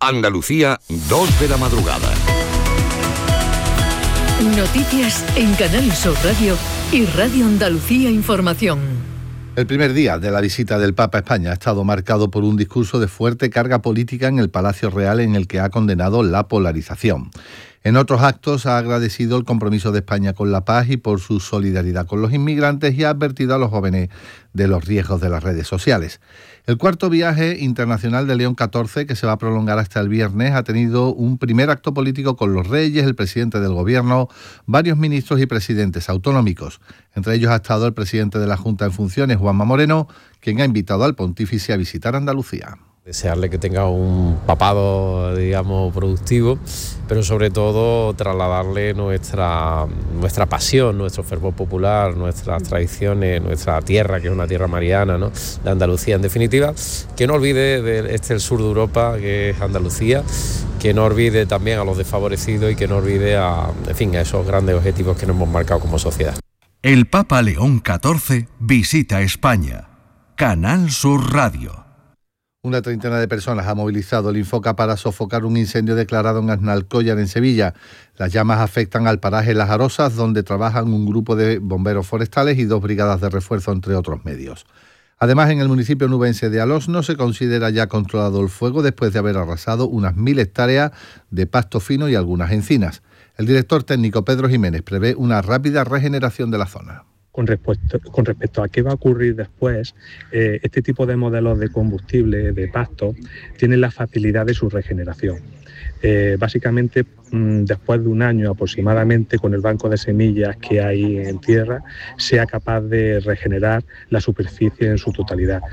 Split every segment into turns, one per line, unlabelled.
Andalucía, 2 de la madrugada.
Noticias en Canal Sur Radio y Radio Andalucía Información.
El primer día de la visita del Papa a España ha estado marcado por un discurso de fuerte carga política en el Palacio Real, en el que ha condenado la polarización. En otros actos ha agradecido el compromiso de España con la paz y por su solidaridad con los inmigrantes, y ha advertido a los jóvenes de los riesgos de las redes sociales. El cuarto viaje internacional de León XIV, que se va a prolongar hasta el viernes, ha tenido un primer acto político con los reyes, el presidente del gobierno, varios ministros y presidentes autonómicos. Entre ellos ha estado el presidente de la Junta en funciones, Juanma Moreno, quien ha invitado al pontífice a visitar Andalucía.
Desearle que tenga un papado, digamos, productivo, pero sobre todo trasladarle nuestra pasión, nuestro fervor popular, nuestras tradiciones, nuestra tierra, que es una tierra mariana, ¿no?, de Andalucía. En definitiva, que no olvide el sur de Europa, que es Andalucía, que no olvide también a los desfavorecidos y que no olvide a esos grandes objetivos que nos hemos marcado como sociedad.
El Papa León XIV visita España. Canal Sur Radio.
Una treintena de personas ha movilizado el Infoca para sofocar un incendio declarado en Aznalcóllar, en Sevilla. Las llamas afectan al paraje Las Arosas, donde trabajan un grupo de bomberos forestales y 2 brigadas de refuerzo, entre otros medios. Además, en el municipio nubense de Alós no se considera ya controlado el fuego después de haber arrasado unas 1000 hectáreas de pasto fino y algunas encinas. El director técnico Pedro Jiménez prevé una rápida regeneración de la zona.
Con respecto a qué va a ocurrir después, este tipo de modelos de combustible, de pasto, tienen la facilidad de su regeneración. Básicamente, después de un año aproximadamente, con el banco de semillas que hay en tierra, sea capaz de regenerar la superficie en su totalidad.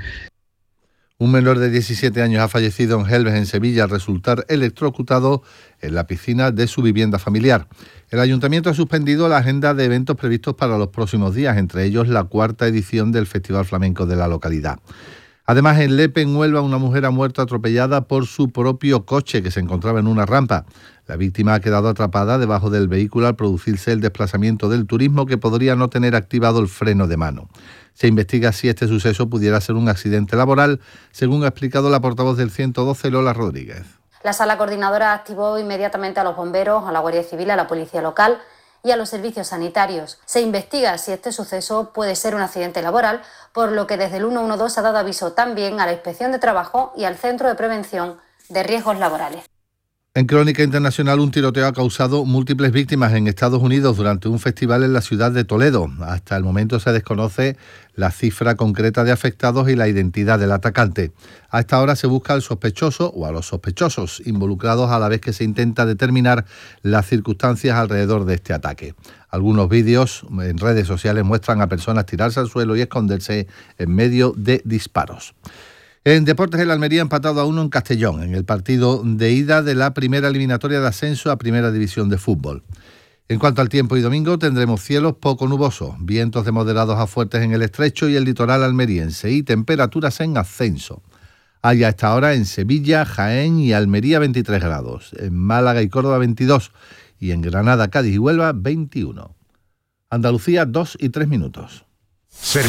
Un menor de 17 años ha fallecido en Gelbes, en Sevilla, al resultar electrocutado en la piscina de su vivienda familiar. El ayuntamiento ha suspendido la agenda de eventos previstos para los próximos días, entre ellos la 4ª edición del Festival Flamenco de la localidad. Además, en Lepe, en Huelva, una mujer ha muerto atropellada por su propio coche, que se encontraba en una rampa. La víctima ha quedado atrapada debajo del vehículo al producirse el desplazamiento del turismo, que podría no tener activado el freno de mano. Se investiga si este suceso pudiera ser un accidente laboral, según ha explicado la portavoz del 112, Lola Rodríguez.
La sala coordinadora activó inmediatamente a los bomberos, a la Guardia Civil, a la Policía Local y a los servicios sanitarios. Se investiga si este suceso puede ser un accidente laboral, por lo que desde el 112 ha dado aviso también a la Inspección de Trabajo y al Centro de Prevención de Riesgos Laborales.
En crónica internacional, un tiroteo ha causado múltiples víctimas en Estados Unidos durante un festival en la ciudad de Toledo. Hasta el momento se desconoce la cifra concreta de afectados y la identidad del atacante. A esta hora se busca al sospechoso o a los sospechosos involucrados, a la vez que se intenta determinar las circunstancias alrededor de este ataque. Algunos vídeos en redes sociales muestran a personas tirarse al suelo y esconderse en medio de disparos. En deportes, el Almería ha empatado a 1 en Castellón, en el partido de ida de la primera eliminatoria de ascenso a Primera División de Fútbol. En cuanto al tiempo y domingo, tendremos cielos poco nubosos, vientos de moderados a fuertes en el estrecho y el litoral almeriense, y temperaturas en ascenso. Hay a esta hora en Sevilla, Jaén y Almería 23 grados, en Málaga y Córdoba 22, y en Granada, Cádiz y Huelva 21. Andalucía, 2 y 3 minutos.